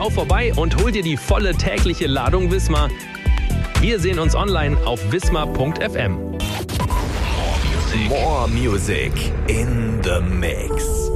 Schau vorbei und hol dir die volle tägliche Ladung Wismar. Wir sehen uns online auf wismar.fm. More music in the mix.